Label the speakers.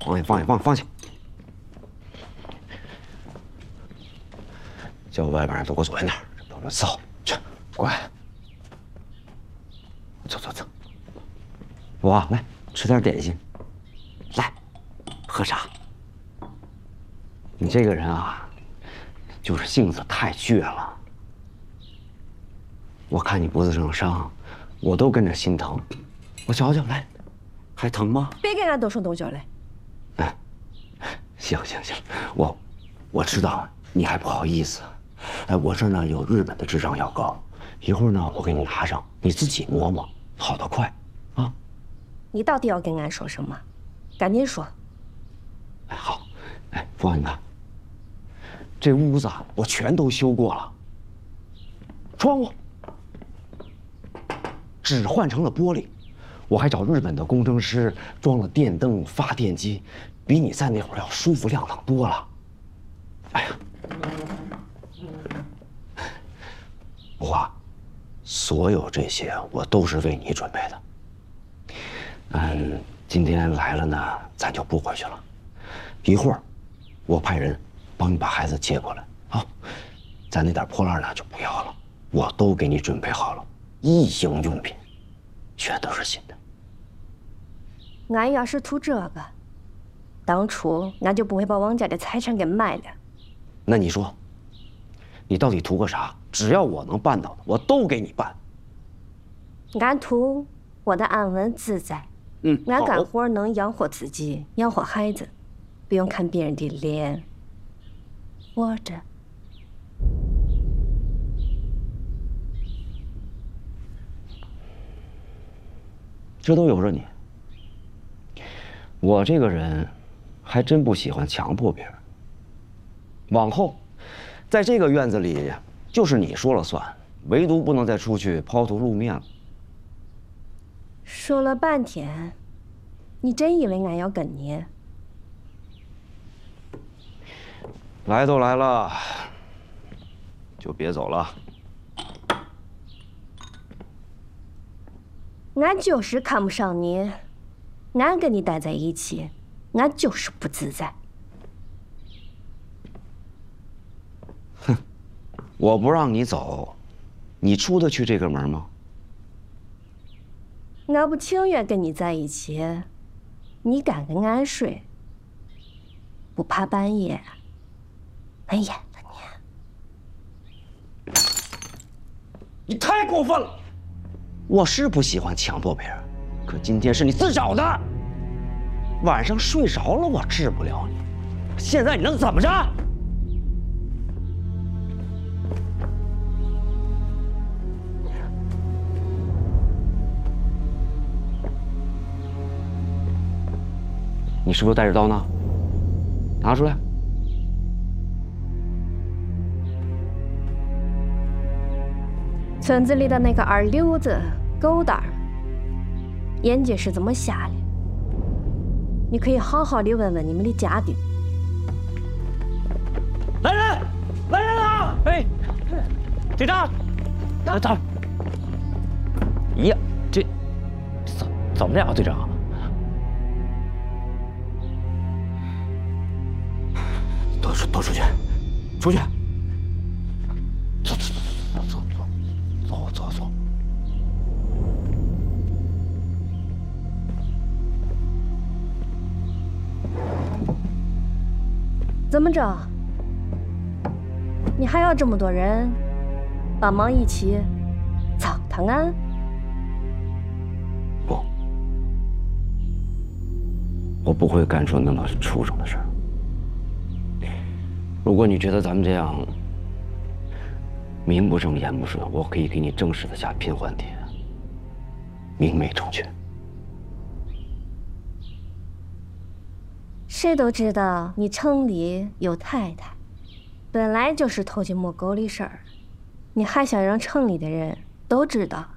Speaker 1: 放下！叫外边人都给我走远点，都这骚去，乖。走。我来吃点点心，来，喝茶。你这个人啊，就是性子太倔了。我看你脖子上的伤，我都跟着心疼。我瞧瞧，来，还疼吗？
Speaker 2: 别给俺动手动脚嘞。
Speaker 1: 行，我知道你还不好意思。哎，我这儿呢有日本的智障药膏，一会儿呢我给你拿上，你自己摸摸，好得快啊。
Speaker 2: 你到底要跟俺说什么？赶紧说。
Speaker 1: 哎，好。哎，凤凰，你看，这屋子我全都修过了，窗户只换成了玻璃，我还找日本的工程师装了电灯、发电机，比你在那会儿要舒服亮堂多了。哎呀，不过，所有这些我都是为你准备的。今天来了呢，咱就不回去了，一会儿我派人帮你把孩子接过来啊。咱那点破烂呢就不要了，我都给你准备好了，一应用品，全都是新的。
Speaker 2: 俺要是图这个，当初俺就不会把王家的财产给卖了。
Speaker 1: 那你说，你到底图个啥？只要我能办到的，我都给你办。
Speaker 2: 俺图我的安稳自在。俺干活能养活自己，养活孩子，不用看别人的脸，活着。
Speaker 1: 这都由着你。我这个人，还真不喜欢强迫别人。往后，在这个院子里，就是你说了算，唯独不能再出去抛头露面了。
Speaker 2: 说了半天，你真以为俺要跟你？
Speaker 1: 来都来了，就别走了。
Speaker 2: 俺就是看不上你，俺跟你待在一起，俺就是不自在。
Speaker 1: 哼，我不让你走，你出得去这个门吗？
Speaker 2: 俺不情愿跟你在一起，你敢跟俺睡，不怕半夜俺淹了你。
Speaker 1: 你太过分了！我是不喜欢强迫别人，可今天是你自找的。晚上睡着了，我治不了你，现在你能怎么着？你是不是带着刀呢？拿出来。
Speaker 2: 村子里的那个二流子狗蛋儿，眼睛是怎么瞎的？你可以好好的问问你们的家丁。
Speaker 3: 来人，来人啊！哎，队长，队长，呀，这怎么了，队长？
Speaker 1: 都出去，出去！走！
Speaker 2: 怎么着？你还要这么多人帮忙一起糟蹋俺？
Speaker 1: 不，我不会干出那么畜生的事儿。如果你觉得咱们这样名不正言不顺，我可以给你正式的下聘换帖，明媒正娶。
Speaker 2: 谁都知道你城里有太太，本来就是偷鸡摸狗的事儿，你还想让城里的人都知道？